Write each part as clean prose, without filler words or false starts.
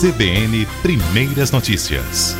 CBN Primeiras Notícias.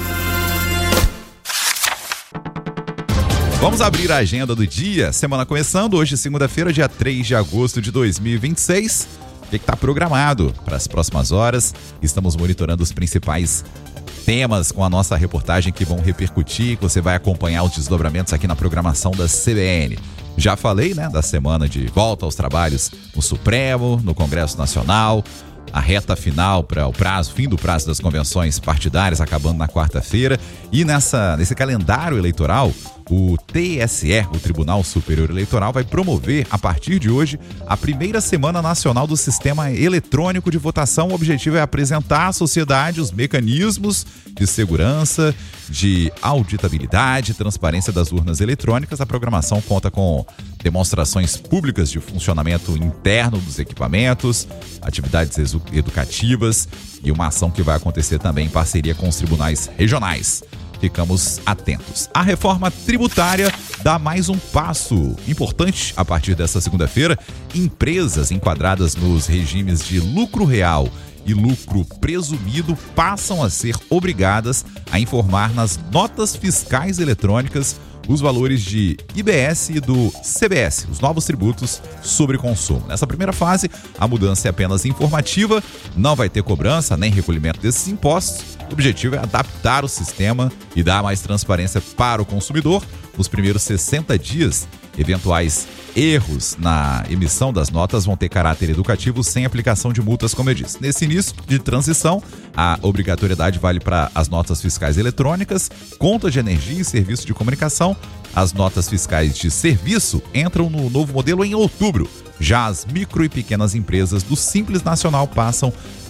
Vamos abrir a agenda do dia. Semana começando hoje, segunda-feira, dia 3 de agosto de 2026. O que está programado para as próximas horas? Estamos monitorando os principais temas com a nossa reportagem que vão repercutir, que você vai acompanhar os desdobramentos aqui na programação da CBN. Já falei, da semana de volta aos trabalhos no Supremo, no Congresso Nacional, a reta final para o fim do prazo das convenções partidárias acabando na quarta-feira. E nesse calendário eleitoral, o TSE, o Tribunal Superior Eleitoral, vai promover, a partir de hoje, a primeira Semana Nacional do Sistema Eletrônico de Votação. O objetivo é apresentar à sociedade os mecanismos de segurança, de auditabilidade e transparência das urnas eletrônicas. A programação conta com demonstrações públicas de funcionamento interno dos equipamentos, atividades educativas e uma ação que vai acontecer também em parceria com os tribunais regionais. Ficamos atentos. A reforma tributária dá mais um passo importante a partir desta segunda-feira. Empresas enquadradas nos regimes de lucro real e lucro presumido passam a ser obrigadas a informar nas notas fiscais eletrônicas os valores de IBS e do CBS, os novos tributos sobre consumo. Nessa primeira fase, a mudança é apenas informativa, não vai ter cobrança nem recolhimento desses impostos. O objetivo é adaptar o sistema e dar mais transparência para o consumidor. Nos primeiros 60 dias, eventuais erros na emissão das notas vão ter caráter educativo sem aplicação de multas, como eu disse. Nesse início de transição, a obrigatoriedade vale para as notas fiscais eletrônicas, conta de energia e serviço de comunicação. As notas fiscais de serviço entram no novo modelo em outubro. Já as micro e pequenas empresas do Simples Nacional passam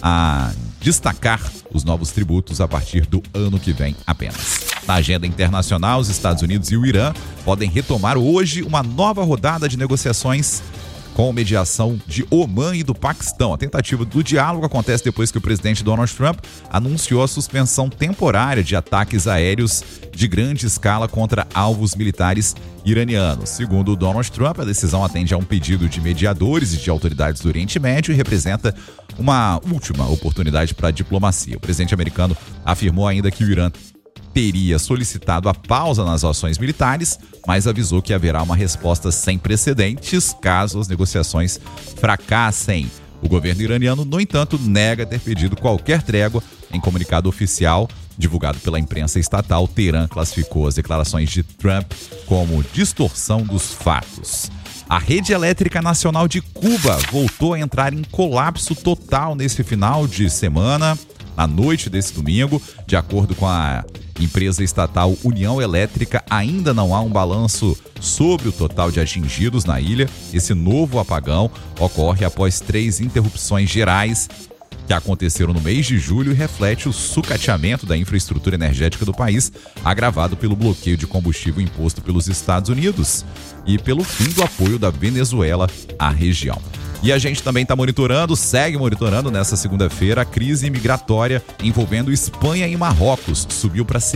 a destacar os novos tributos a partir do ano que vem apenas. Na agenda internacional, os Estados Unidos e o Irã podem retomar hoje uma nova rodada de negociações com mediação de Omã e do Paquistão. A tentativa do diálogo acontece depois que o presidente Donald Trump anunciou a suspensão temporária de ataques aéreos de grande escala contra alvos militares iranianos. Segundo Donald Trump, a decisão atende a um pedido de mediadores e de autoridades do Oriente Médio e representa uma última oportunidade para a diplomacia. O presidente americano afirmou ainda que o Irã teria solicitado a pausa nas ações militares, mas avisou que haverá uma resposta sem precedentes caso as negociações fracassem. O governo iraniano, no entanto, nega ter pedido qualquer trégua. Em comunicado oficial divulgado pela imprensa estatal, Teherã classificou as declarações de Trump como distorção dos fatos. A rede elétrica nacional de Cuba voltou a entrar em colapso total nesse final de semana, na noite desse domingo. De acordo com a empresa estatal União Elétrica, ainda não há um balanço sobre o total de atingidos na ilha. Esse novo apagão ocorre após 3 interrupções gerais que aconteceram no mês de julho e reflete o sucateamento da infraestrutura energética do país, agravado pelo bloqueio de combustível imposto pelos Estados Unidos e pelo fim do apoio da Venezuela à região. E a gente também está segue monitorando nessa segunda-feira a crise migratória envolvendo Espanha e Marrocos. Subiu para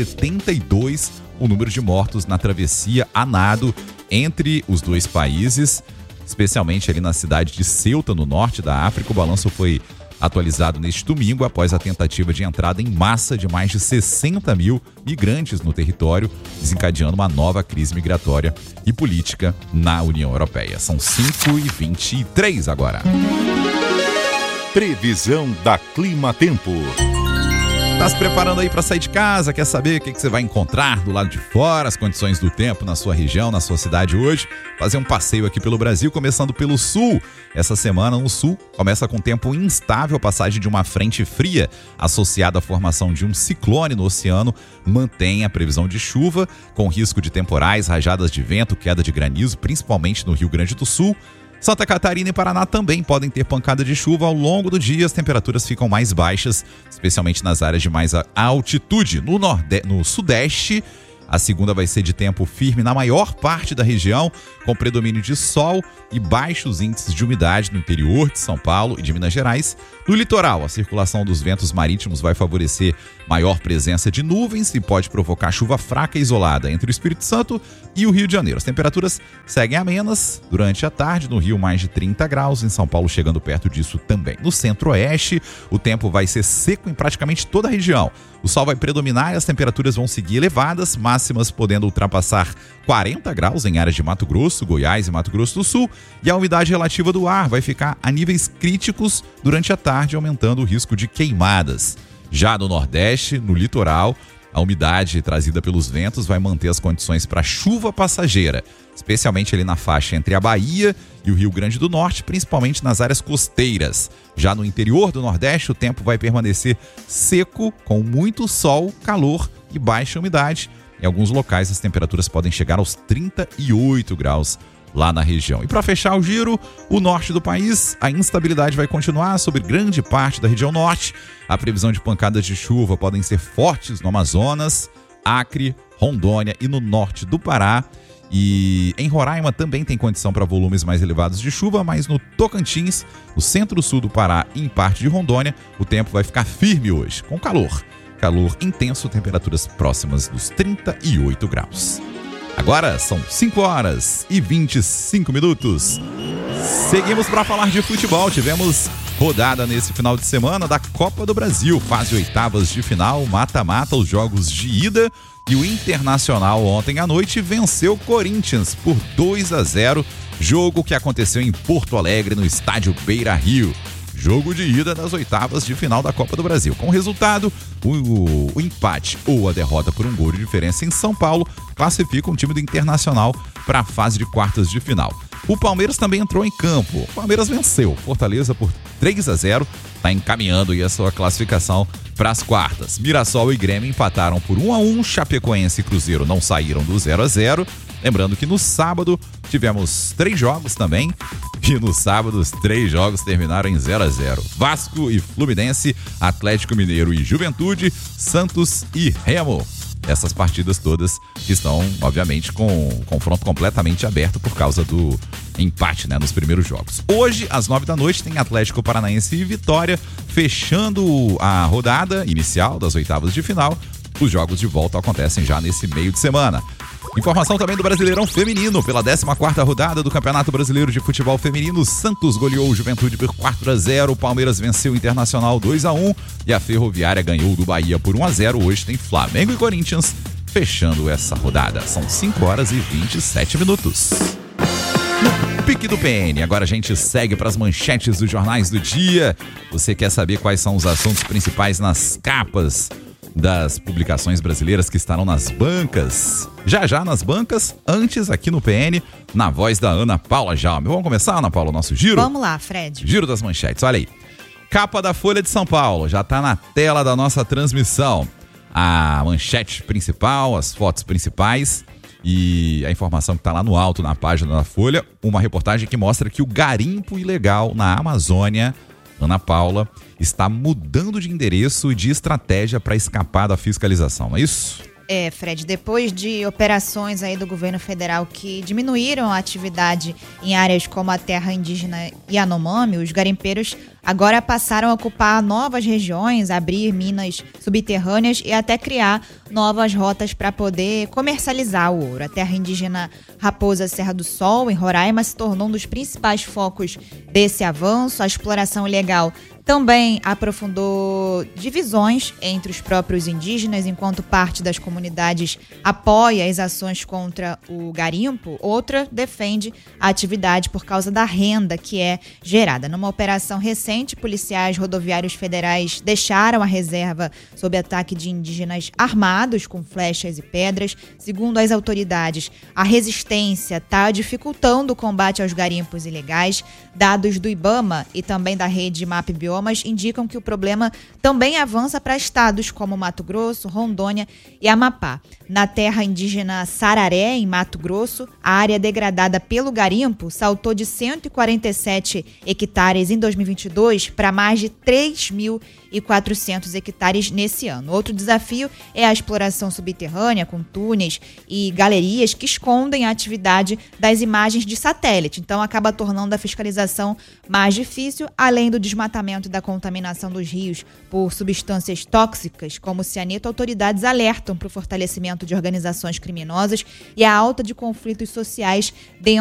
72 o número de mortos na travessia a nado entre os dois países, especialmente ali na cidade de Ceuta, no norte da África. O balanço foi atualizado neste domingo após a tentativa de entrada em massa de mais de 60 mil migrantes no território, desencadeando uma nova crise migratória e política na União Europeia. São 5h23 agora. Previsão da Clima Tempo. Tá se preparando aí para sair de casa? Quer saber o que você vai encontrar do lado de fora, as condições do tempo na sua região, na sua cidade hoje? Fazer um passeio aqui pelo Brasil, começando pelo sul. Essa semana no sul começa com tempo instável. A passagem de uma frente fria associada à formação de um ciclone no oceano mantém a previsão de chuva, com risco de temporais, rajadas de vento, queda de granizo, principalmente no Rio Grande do Sul. Santa Catarina e Paraná também podem ter pancada de chuva ao longo do dia. As temperaturas ficam mais baixas, especialmente nas áreas de mais altitude. No sudeste A segunda vai ser de tempo firme na maior parte da região, com predomínio de sol e baixos índices de umidade no interior de São Paulo e de Minas Gerais. No litoral, a circulação dos ventos marítimos vai favorecer maior presença de nuvens e pode provocar chuva fraca e isolada entre o Espírito Santo e o Rio de Janeiro. As temperaturas seguem amenas durante a tarde, no Rio mais de 30 graus, em São Paulo chegando perto disso também. No centro-oeste, o tempo vai ser seco em praticamente toda a região. O sol vai predominar e as temperaturas vão seguir elevadas, máximas podendo ultrapassar 40 graus em áreas de Mato Grosso, Goiás e Mato Grosso do Sul, e a umidade relativa do ar vai ficar a níveis críticos durante a tarde, aumentando o risco de queimadas. Já no Nordeste, no litoral, a umidade trazida pelos ventos vai manter as condições para chuva passageira, especialmente ali na faixa entre a Bahia e o Rio Grande do Norte, principalmente nas áreas costeiras. Já no interior do Nordeste, o tempo vai permanecer seco, com muito sol, calor e baixa umidade. Em alguns locais, as temperaturas podem chegar aos 38 graus lá na região. E para fechar o giro, o norte do país, a instabilidade vai continuar sobre grande parte da região norte. A previsão de pancadas de chuva podem ser fortes no Amazonas, Acre, Rondônia e no norte do Pará. E em Roraima também tem condição para volumes mais elevados de chuva, mas no Tocantins, no centro-sul do Pará e em parte de Rondônia, o tempo vai ficar firme hoje, com calor. Calor intenso, temperaturas próximas dos 38 graus. Agora são 5 horas e 25 minutos. Seguimos para falar de futebol. Tivemos rodada nesse final de semana da Copa do Brasil. Fase oitavas de final, mata-mata, os jogos de ida. E o Internacional ontem à noite venceu o Corinthians por 2-0. Jogo que aconteceu em Porto Alegre, no estádio Beira-Rio. Jogo de ida das oitavas de final da Copa do Brasil. Com o resultado, o empate ou a derrota por um gol de diferença em São Paulo classifica o time do Internacional para a fase de quartas de final. O Palmeiras também entrou em campo. O Palmeiras venceu Fortaleza por 3-0, está encaminhando aí a sua classificação para as quartas. Mirassol e Grêmio empataram por 1-1, Chapecoense e Cruzeiro não saíram do 0-0. Lembrando que no sábado tivemos 3 jogos também, e no sábado os 3 jogos terminaram em 0-0. Vasco e Fluminense, Atlético Mineiro e Juventude, Santos e Remo. Essas partidas todas estão, obviamente, com confronto completamente aberto por causa do empate, nos primeiros jogos. Hoje, às 9 da noite, tem Atlético Paranaense e Vitória, fechando a rodada inicial das oitavas de final. Os jogos de volta acontecem já nesse meio de semana. Informação também do Brasileirão Feminino. Pela 14ª rodada do Campeonato Brasileiro de Futebol Feminino, Santos goleou o Juventude por 4-0, o Palmeiras venceu o Internacional 2-1 e a Ferroviária ganhou do Bahia por 1-0. Hoje tem Flamengo e Corinthians fechando essa rodada. São 5 horas e 27 minutos. No Pique do PN, agora a gente segue para as manchetes dos jornais do dia. Você quer saber quais são os assuntos principais nas capas das publicações brasileiras que estarão nas bancas? Já nas bancas, antes aqui no PN, na voz da Ana Paula Jaume. Vamos começar, Ana Paula, o nosso giro? Vamos lá, Fred. Giro das manchetes, olha aí. Capa da Folha de São Paulo, já está na tela da nossa transmissão. A manchete principal, as fotos principais e a informação que está lá no alto, na página da Folha. Uma reportagem que mostra que o garimpo ilegal na Amazônia, Ana Paula, está mudando de endereço e de estratégia para escapar da fiscalização, não é isso? Fred, depois de operações aí do governo federal que diminuíram a atividade em áreas como a terra indígena Yanomami, os garimpeiros agora passaram a ocupar novas regiões, abrir minas subterrâneas e até criar novas rotas para poder comercializar o ouro. A terra indígena Raposa Serra do Sol, em Roraima, se tornou um dos principais focos desse avanço. A exploração ilegal também aprofundou divisões entre os próprios indígenas, enquanto parte das comunidades apoia as ações contra o garimpo, outra defende a atividade por causa da renda que é gerada. Numa operação recente, policiais rodoviários federais deixaram a reserva sob ataque de indígenas armados com flechas e pedras. Segundo as autoridades, a resistência está dificultando o combate aos garimpos ilegais. Dados do IBAMA e também da rede MapBio biomas indicam que o problema também avança para estados como Mato Grosso, Rondônia e Amapá. Na terra indígena Sararé, em Mato Grosso, a área degradada pelo garimpo saltou de 147 hectares em 2022 para mais de 3.400 hectares nesse ano. Outro desafio é a exploração subterrânea com túneis e galerias que escondem a atividade das imagens de satélite. Então, acaba tornando a fiscalização mais difícil, além do desmatamento e da contaminação dos rios por substâncias tóxicas, como cianeto. Autoridades alertam para o fortalecimento de organizações criminosas e a alta de conflitos sociais dentro